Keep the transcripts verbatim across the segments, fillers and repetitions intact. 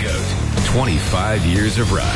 GOAT, twenty-five years of rock.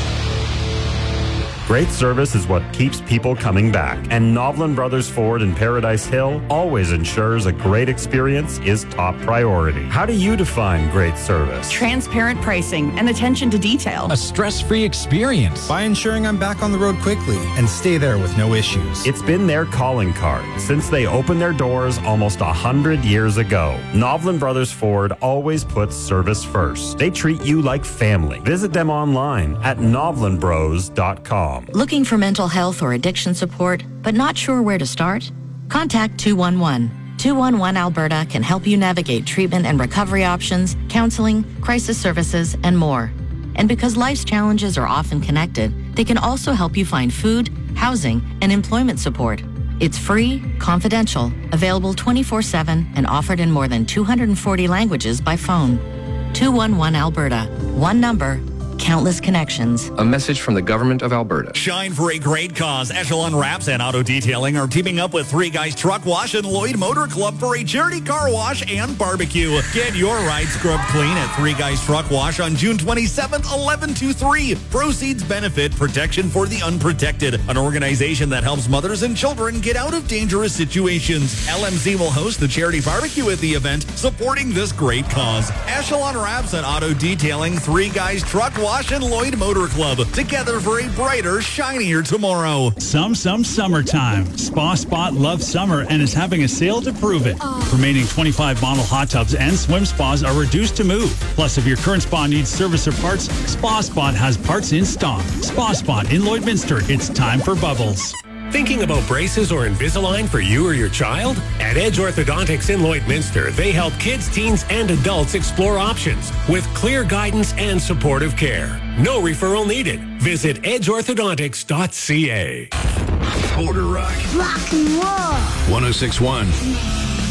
Great service is what keeps people coming back, and Novlin Brothers Ford in Paradise Hill always ensures a great experience is top priority. How do you define great service? Transparent pricing and attention to detail. A stress-free experience. By ensuring I'm back on the road quickly and stay there with no issues. It's been their calling card since they opened their doors almost a hundred years ago. Novlin Brothers Ford always puts service first. They treat you like family. Visit them online at novlin bros dot com. Looking for mental health or addiction support, but not sure where to start? Contact two one one. two one one Alberta can help you navigate treatment and recovery options, counseling, crisis services, and more. And because life's challenges are often connected, they can also help you find food, housing, and employment support. It's free, confidential, available twenty-four seven, and offered in more than two hundred forty languages by phone. two one one Alberta. One number, countless connections. A message from the Government of Alberta. Shine for a great cause. Echelon Wraps and Auto Detailing are teaming up with Three Guys Truck Wash and Lloyd Motor Club for a charity car wash and barbecue. Get your ride scrubbed clean at Three Guys Truck Wash on June twenty-seventh, eleven to three. Proceeds benefit Protection for the Unprotected, an organization that helps mothers and children get out of dangerous situations. L M C will host the charity barbecue at the event, supporting this great cause. Echelon Wraps and Auto Detailing, Three Guys Truck Wash, and Lloyd Motor Club, together for a brighter, shinier tomorrow. Some, some summertime. Spa Spot loves summer and is having a sale to prove it. Oh. Remaining twenty-five model hot tubs and swim spas are reduced to move. Plus, if your current spa needs service or parts, Spa Spot has parts in stock. Spa Spot in Lloydminster. It's time for bubbles. Thinking about braces or Invisalign for you or your child? At Edge Orthodontics in Lloydminster, they help kids, teens, and adults explore options with clear guidance and supportive care. No referral needed. Visit edge orthodontics dot c a. Border Rock. Rock and roll. one oh six point one